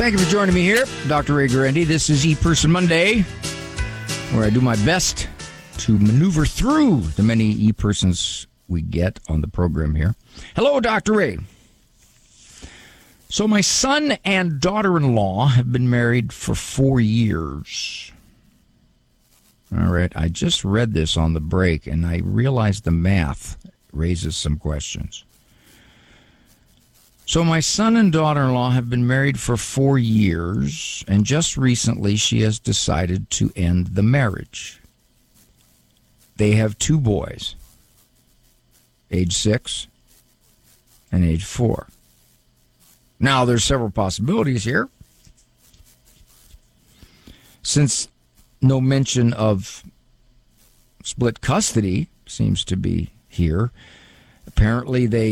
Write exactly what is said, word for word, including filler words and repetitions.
Thank you for joining me here, Doctor Ray Guarendi. This is E-Person Monday, where I do my best to maneuver through the many E-Persons we get on the program here. Hello, Doctor Ray. So my son and daughter-in-law have been married for four years. All right, I just read this on the break, and I realized the math raises some questions. So my son and daughter-in-law have been married for four years, and just recently she has decided to end the marriage. They have two boys, age six and age four. Now, there's several possibilities here. Since no mention of split custody seems to be here, apparently they